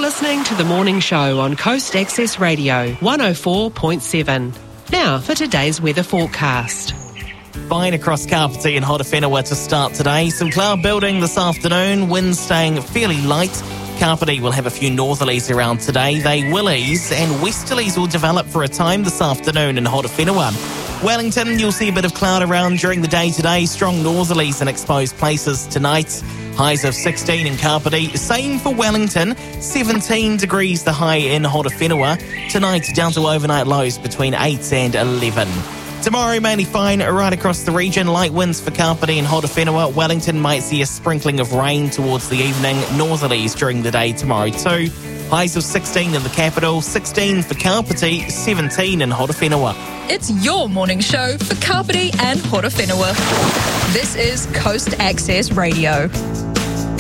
listening to The Morning Show on Coast Access Radio 104.7. Now for today's weather forecast. Fine across Kapiti and Horowhenua to start today. Some cloud building this afternoon, winds staying fairly light. Kapiti will have a few northerlies around today. They will ease and westerlies will develop for a time this afternoon in Horowhenua. Wellington, you'll see a bit of cloud around during the day today. Strong northerlies in exposed places tonight. Highs of 16 in Kapiti. Same for Wellington. 17 degrees the high in Horowhenua. Tonight down to overnight lows between 8 and 11. Tomorrow, mainly fine right across the region. Light winds for Kapiti and Horowhenua. Wellington might see a sprinkling of rain towards the evening. Northerlies during the day tomorrow too. Highs of 16 in the capital, 16 for Kapiti, 17 in Horowhenua. It's your morning show for Kapiti and Horowhenua. This is Coast Access Radio.